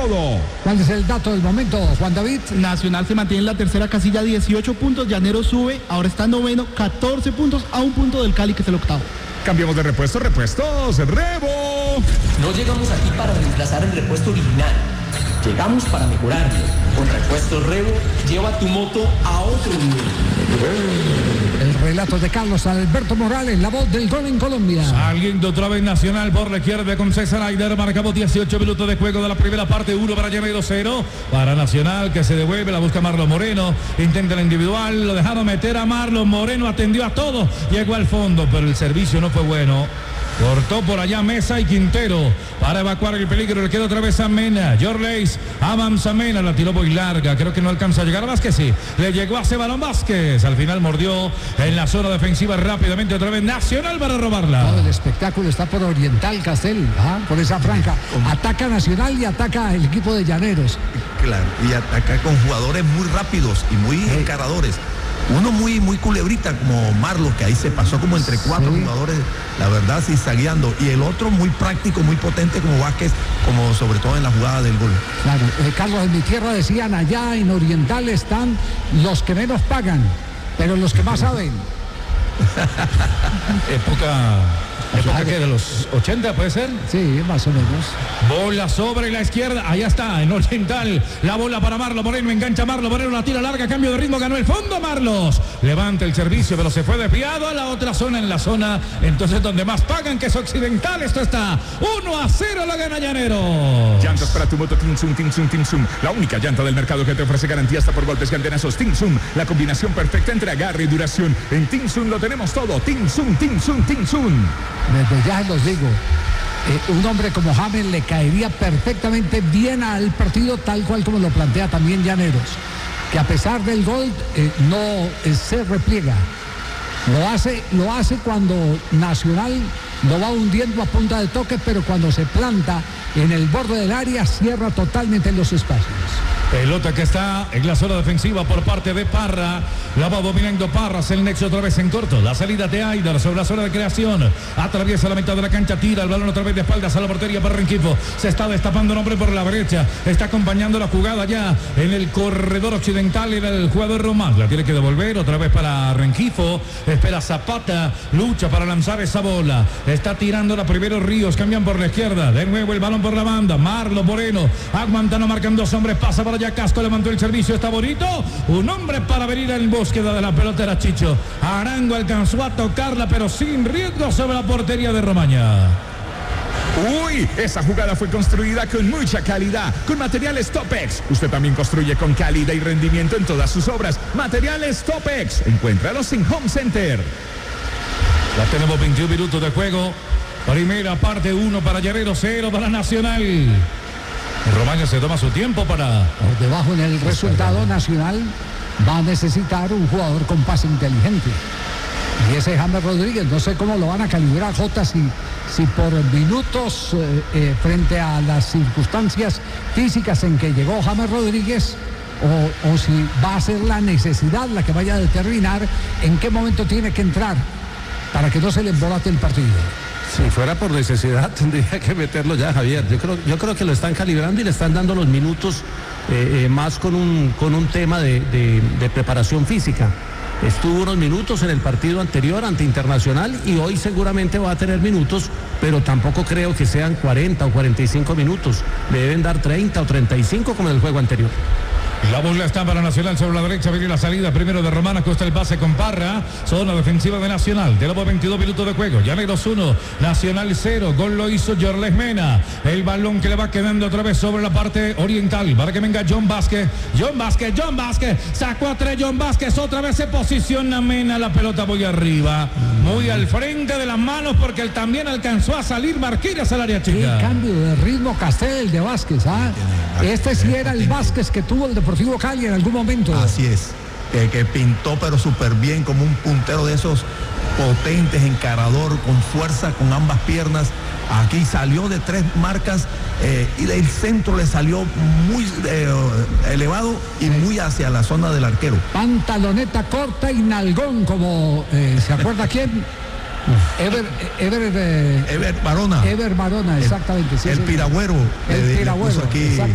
todo. ¿Cuál es el dato del momento, Juan David? Nacional se mantiene en la tercera casilla, 18 puntos. Llanero sube, ahora está noveno, 14 puntos, a un punto del Cali, que es el octavo. Cambiamos de repuestos, Rebo. No llegamos aquí para reemplazar el repuesto original. Llegamos para mejorarlo. Con Repuestos Rebo, lleva tu moto a otro nivel. El relato de Carlos Alberto Morales, la voz del gol en Colombia. Saliendo otra vez Nacional por la izquierda con César Aider. Marcamos 18 minutos de juego de la primera parte. 1 para Llanero, 0 para Nacional, que se devuelve. La busca Marlon Moreno. Intenta el individual. Lo dejaron meter a Marlon Moreno. Atendió a todos. Llegó al fondo, pero el servicio no fue bueno. Cortó por allá Mesa y Quintero para evacuar el peligro. Le queda otra vez a Mena. Jorleis avanza Mena, la tiró muy larga. Creo que no alcanza a llegar a Vázquez. Sí, le llegó a Balón Vázquez. Al final mordió en la zona defensiva rápidamente. Otra vez Nacional para robarla. Todo el espectáculo está por Oriental, Castel, por esa franja. Ataca Nacional y ataca el equipo de Llaneros. Claro, y ataca con jugadores muy rápidos y muy encaradores. Uno muy culebrita como Marlos, que ahí se pasó como entre 4 jugadores, la verdad, sí, zagueando. Y el otro muy práctico, muy potente como Vázquez, como sobre todo en la jugada del gol. Claro, Carlos, en mi tierra decían, allá en Oriental están los que menos pagan, pero los que más saben. Época que de los 80 puede ser. Sí, más o menos. Bola sobre la izquierda, allá está, en Oriental. La bola para Marlon Moreno, engancha Marlon Moreno, la tira larga, cambio de ritmo, ganó el fondo Marlos. Levanta el servicio, pero se fue desviado a la otra zona, en la zona, entonces donde más pagan, que es Occidental. Esto está 1-0, la gana Llanero. Llantas para tu moto Tinsum. La única llanta del mercado que te ofrece garantía hasta por golpes gandenazos. Tinsum, la combinación perfecta entre agarre y duración. En Tinsum lo tenemos todo. Tinsum. Desde ya los digo, un hombre como James le caería perfectamente bien al partido, tal cual como lo plantea también Llaneros, que a pesar del gol no se repliega. Lo hace cuando Nacional lo va hundiendo a punta de toque, pero cuando se planta en el borde del área cierra totalmente los espacios. Pelota que está en la zona defensiva por parte de Parra. La va dominando Parras, el nexo otra vez en corto. La salida de Aider sobre la zona de creación. Atraviesa la mitad de la cancha, tira el balón otra vez de espaldas a la portería para Rengifo. Se está destapando un hombre por la derecha. Está acompañando la jugada ya en el corredor occidental. Era el jugador Román. La tiene que devolver otra vez para Rengifo. Espera Zapata. Lucha para lanzar esa bola. Está tirando la primero Ríos. Cambian por la izquierda. De nuevo el balón por la banda. Marlon Moreno. Aguantando, marcan 2 hombres. Pasa para allá Casco, levantó el servicio, está bonito. Un hombre para venir en búsqueda de la pelota era Chicho. Arango alcanzó a tocarla, pero sin riesgo sobre la portería de Romaña. Uy, esa jugada fue construida con mucha calidad, con materiales Topex. Usted también construye con calidad y rendimiento en todas sus obras. Materiales Topex. Encuéntralos en Home Center. Ya tenemos 21 minutos de juego. Primera parte, 1 para Llanero, 0 para Nacional. Romaña se toma su tiempo para... Por debajo en el resultado, Nacional va a necesitar un jugador con pase inteligente. Y ese es James Rodríguez. No sé cómo lo van a calibrar, Jota, si por minutos frente a las circunstancias físicas en que llegó James Rodríguez, o si va a ser la necesidad la que vaya a determinar en qué momento tiene que entrar para que no se le embolate el partido. Si fuera por necesidad tendría que meterlo ya, Javier. Yo creo que lo están calibrando y le están dando los minutos más con un tema de preparación física. Estuvo unos minutos en el partido anterior ante Internacional y hoy seguramente va a tener minutos, pero tampoco creo que sean 40 o 45 minutos. Le deben dar 30 o 35 como en el juego anterior. La bola está para Nacional sobre la derecha, viene la salida primero de Román, acosta el pase con Parra, zona defensiva de Nacional, de nuevo 22 minutos de juego, Llaneros 1, Nacional 0, gol lo hizo Jorles Mena, el balón que le va quedando otra vez sobre la parte oriental, para que venga John Vázquez, sacó a 3 John Vázquez, otra vez se posiciona Mena, la pelota muy arriba, muy al frente de las manos, porque él también alcanzó a salir Marquillas al área chica. Qué cambio de ritmo Castel de Vázquez, Este sí era el Vázquez que tuvo el Deportivo Cali en algún momento. Así es, que pintó pero súper bien, como un puntero de esos potentes, encarador, con fuerza, con ambas piernas. Aquí salió de 3 marcas y del centro le salió muy elevado y muy hacia la zona del arquero. Pantaloneta corta y nalgón, como ¿se acuerda quién? Ever Barona, exactamente. El piragüero. El piragüero, aquí.